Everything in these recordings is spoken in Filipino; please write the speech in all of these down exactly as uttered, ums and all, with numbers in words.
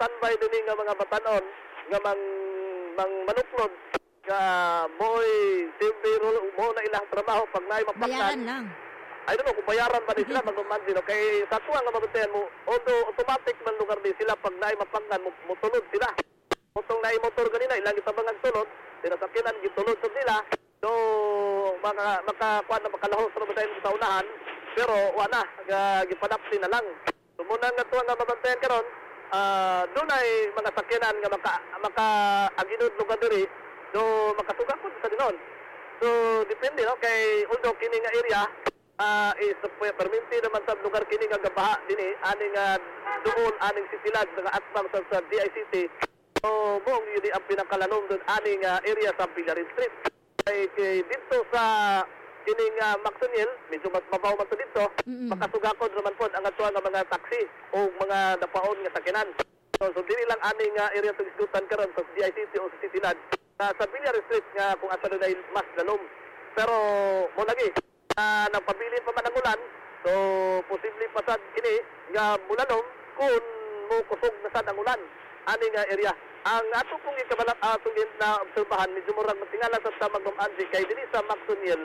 standby din nga mga batanon nga mang mang manuplod nga mo'y timbiro mo na ilang trabaho pag naay mapaknan. Bayaran lang. I don't know kung bayaran ba din sila magmamandi no kay sa tuwa nga mabantayan mo although automatic man lugar din sila pag naay mapaknan mo mutulod sila. Mutong naay motor ganina ilang itabang tulod sinasakinan gitulod sa nila so maka makakuan na makalahos ra ba sa unahan pero wala nga gipadapsi na lang. Sumuna nga tuwa nga mabantayan karon ah dunay mga sakyanan nga maka maka aginod lugar diri do makasuga ko sa dinon. So depende no kay although kini nga area ah uh, is perminti naman sa lugar kini nga gabaha dinhi aning uh, doon aning sitilad nga atbang sa, sa D I C T. So mong yun ang pinakalanong doon aning uh, area sa Pillarin Street. Kay, kay dito sa kini nga uh, Maxoniel medyo mas mabaw man to dito. Mm-hmm. Makasugakod naman po ang atuwa nga mga taxi o mga napaon nga sakyanan. So, so dili lang aning uh, area sa isgutan karon sa D I C T o sa sitilad uh, sa Pillarin Street nga kung asa na mas lalom. Pero mo lagi Uh, nagpabilin pa man ang ulan, so posible pa sad kini nga mulanom kung mo kusog na sad ang ulan ani nga area. Ang ato pong ikabalak ato uh, na obserbahan medyo murag matingala sa tamang Anzi kay dinhi sa Maxoniel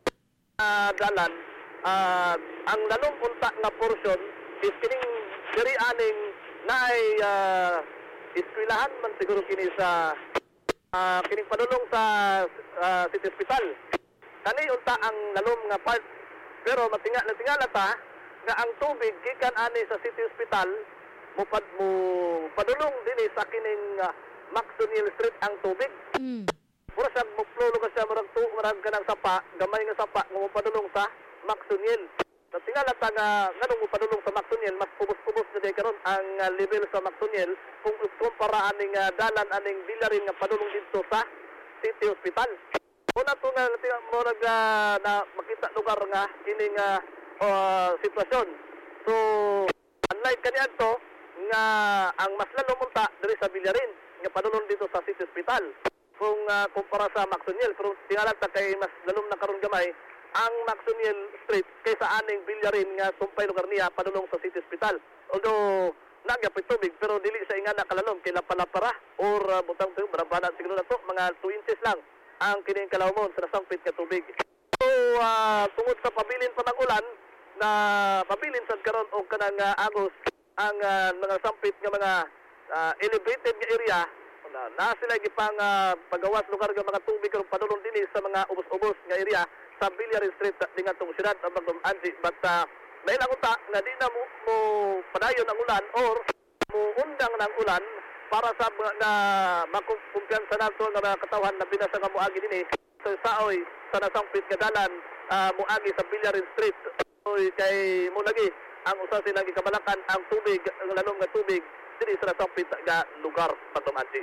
uh, dalan uh, ang lalong unta nga portion is kining diri aning naay uh, eskwelahan man siguro kini sa uh, kining padulong sa uh, City Hospital. Kani unta ang lalom nga part pero matingala tingala ta nga ang tubig gikan ani sa City Hospital mo pad mo padulong dinhi sa kining uh, Maxoniel Street ang tubig. Mm. Pura sa mo flow ka sa marag tu marag kanang sapa gamay nga sapa nga mo padulong sa Maxoniel. Sa tingala ta nga nganong mo padulong sa Maxoniel mas ubos-ubos na karon ang uh, level sa Maxoniel kung kumpara aning uh, dalan aning Pillarin nga padulong dito sa City Hospital. Una to nga mo nag uh, na makita lugar nga kining uh, uh, sitwasyon. So unlike kaniya to nga ang mas lalong unta diri sa Pillarin nga padulong dito sa City Hospital. Kung uh, kumpara sa Maxoniel pero tingala ta kay mas lalong na karon gamay ang Maxoniel Street kaysa aning Pillarin nga sumpay lugar niya padulong sa City Hospital. Although nagyapit tubig pero dili sa ingana kalalom kay lapalapara or uh, butang tubig barabana siguro na to mga two inches lang ang kining kalawmon sa nasangpit nga tubig. So, uh, tungod sa pabilin pa ng ulan, na pabilin sa karon o kanang uh, agos, ang uh, mga sampit nga mga uh, elevated nga area, na, na sila gipang uh, pagawas lugar nga mga tubig karong padulong dinhi sa mga ubos-ubos nga area sa Pillarin Street dingan tong syudad ng Bagdom Anzi. But uh, may lang uta nga di na mo, mo padayon ang ulan or mo undang ng ulan para sa na makumpiyansa nato nga mga katawhan na binasa nga muagi dinhi sa saoy sa nasangpit nga dalan uh, muagi sa Pillarin Street. Oy kay mo lagi ang usa silang gikabalakan ang tubig ang lalong nga tubig dinhi sa nasangpit nga lugar patumansi.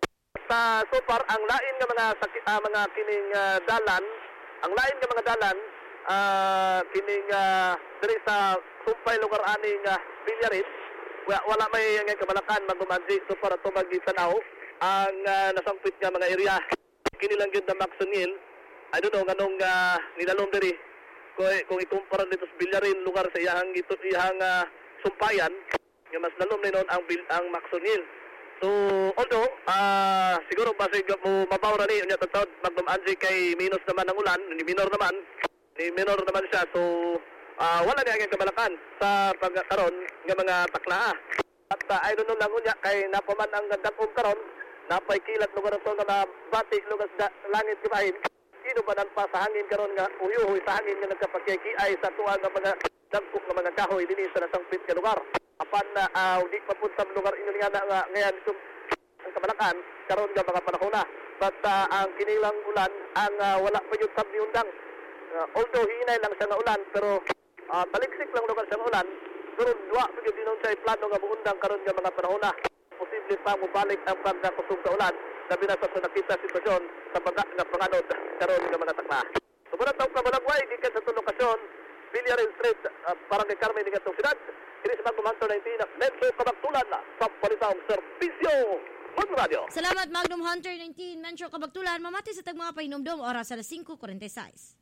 Sa so far ang lain nga mga uh, mga kining uh, dalan ang lain nga mga dalan uh, kining uh, diri sa sumpay lugar ani nga Pillarin wala may nga kabalakan magumanji so para to magitanaw ang uh, nasangpit nga mga area kini lang gyud na Maxoniel. I don't know nganong uh, nilalom diri kung, kung ikumpara dito sa Pillarin lugar sa iyang ito iyang uh, sumpayan nga mas lalom ni noon ang ang Maxoniel. So although uh, siguro basig mo mabawra ni unya tatawd magdumanji kay minus naman ang ulan ni minor naman ni minor naman siya so Uh, wala niya ang kabalakan sa pagkaroon ng mga takla. At uh, I don't know lang unya kay napaman ang gandakong karon napay kilat lugar ito nga mabati lugar sa langit kibahin. Sino ba nan pa sa hangin karon nga uyuhoy sa hangin nga nagkapagkikiay sa tuwa nga mga dagkok nga mga kahoy dinhi sa nasangpit nga lugar. Apan na uh, di pa pud sa lugar inyo nga nga ngayon itong ang kabalakan karon nga mga panahon na. But uh, ang kinilang ulan ang uh, wala pa yung tab ni undang. Uh, although hinay lang siya nga ulan pero Uh, taliksik lang lugar siyang ulan pero duwa bigyan din siya plano nga buundang karon nga mga panahon na posible pa mo balik ang pagkakusog sa ulan labi na sa nakita sitwasyon sa baga nga panganod karon nga mga takla. So muna taong kabalagway gikan sa tulong kasyon Pillarin Street uh, parang kay Carmen nga itong siyudad kini sa Magnum Hunter nineteen Metro Kabaktulan sa palitang serbisyo Magnum Radio. Salamat Magnum Hunter nineteen Metro Kabaktulan mamati sa tag mga painomdom oras alas cinco forty-six.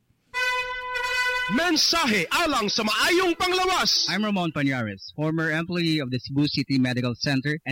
Mensahe alang sa maayong panglawas. I'm Ramon Panyares, former employee of the Cebu City Medical Center and